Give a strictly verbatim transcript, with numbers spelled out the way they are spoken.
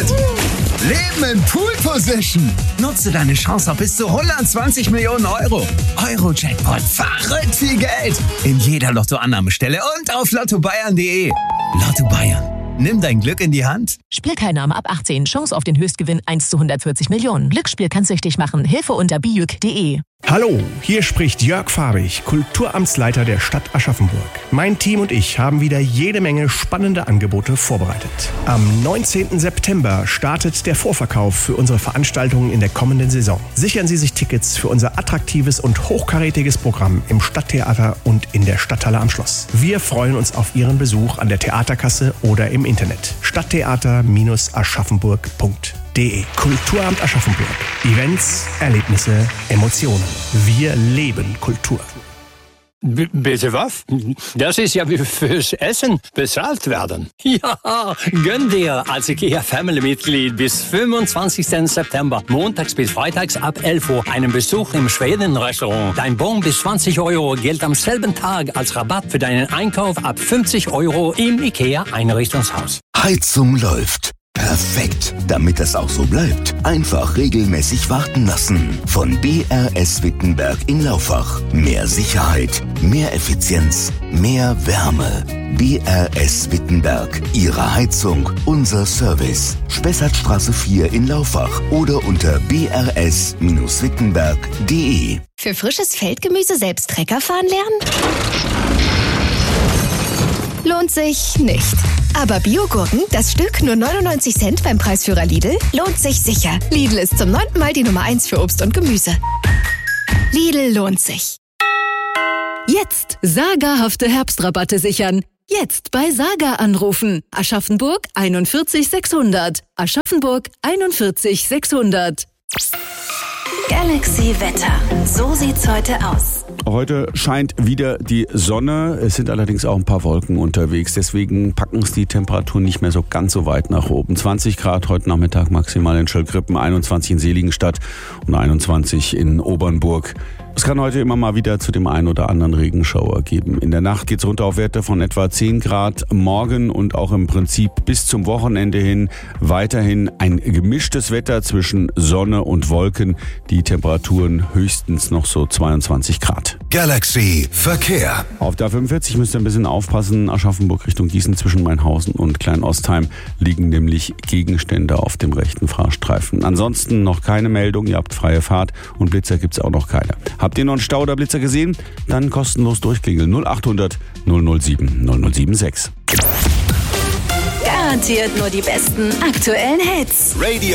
Jackpot! Leben in Pool Position. Nutze deine Chance auf bis zu hundertzwanzig Millionen Euro. Euro-Jackpot. Verrückt viel Geld. In jeder Lottoannahmestelle und auf lotto bayern punkt de. Lotto Bayern. Nimm dein Glück in die Hand. Spielteilnahme ab achtzehn. Chance auf den Höchstgewinn eins zu hundertvierzig Millionen. Glücksspiel kann süchtig machen. Hilfe unter bijuk punkt de. Hallo, hier spricht Jörg Farbig, Kulturamtsleiter der Stadt Aschaffenburg. Mein Team und ich haben wieder jede Menge spannende Angebote vorbereitet. Am neunzehnten September startet der Vorverkauf für unsere Veranstaltungen in der kommenden Saison. Sichern Sie sich Tickets für unser attraktives und hochkarätiges Programm im Stadttheater und in der Stadthalle am Schloss. Wir freuen uns auf Ihren Besuch an der Theaterkasse oder im Internet. stadttheater Aschaffenburg punkt de. Kulturamt Aschaffenburg. Events, Erlebnisse, Emotionen. Wir leben Kultur. B- bitte was? Das ist ja wie fürs Essen bezahlt werden. Ja, gönn dir als IKEA-Family-Mitglied bis fünfundzwanzigsten September, montags bis freitags ab elf Uhr, einen Besuch im Schweden-Restaurant. Dein Bon bis zwanzig Euro gilt am selben Tag als Rabatt für deinen Einkauf ab fünfzig Euro im IKEA-Einrichtungshaus. Heizung läuft. Perfekt. Damit das auch so bleibt, einfach regelmäßig warten lassen. Von B R S Wittenberg in Laufach. Mehr Sicherheit, mehr Effizienz, mehr Wärme. B R S Wittenberg. Ihre Heizung, unser Service. Spessartstraße vier in Laufach oder unter b r s wittenberg punkt de. Für frisches Feldgemüse selbst Trecker fahren lernen? Lohnt sich nicht. Aber Biogurken, das Stück nur neunundneunzig Cent beim Preisführer Lidl, lohnt sich sicher. Lidl ist zum neunten Mal die Nummer eins für Obst und Gemüse. Lidl lohnt sich. Jetzt sagerhafte Herbstrabatte sichern. Jetzt bei Saga anrufen. Aschaffenburg einundvierzig sechshundert. Aschaffenburg einundvierzig sechshundert. Galaxy Wetter. So sieht's heute aus. Heute scheint wieder die Sonne. Es sind allerdings auch ein paar Wolken unterwegs. Deswegen packen es die Temperaturen nicht mehr so ganz so weit nach oben. zwanzig Grad heute Nachmittag maximal in Schöllgrippen, einundzwanzig in Seligenstadt und einundzwanzig in Obernburg. Es kann heute immer mal wieder zu dem einen oder anderen Regenschauer geben. In der Nacht geht's runter auf Werte von etwa zehn Grad. Morgen und auch im Prinzip bis zum Wochenende hin weiterhin ein gemischtes Wetter zwischen Sonne und Wolken. Die Temperaturen höchstens noch so zweiundzwanzig Grad. Galaxy Verkehr. Auf der fünfundvierzig müsst ihr ein bisschen aufpassen. Aschaffenburg Richtung Gießen zwischen Mainhausen und Kleinostheim liegen nämlich Gegenstände auf dem rechten Fahrstreifen. Ansonsten noch keine Meldung. Ihr habt freie Fahrt und Blitzer gibt's auch noch keine. Habt ihr noch einen Stau oder Blitzer gesehen? Dann kostenlos durchklingeln. null achthundert null null sieben null null sieben sechs. Garantiert nur die besten aktuellen Hits. Radio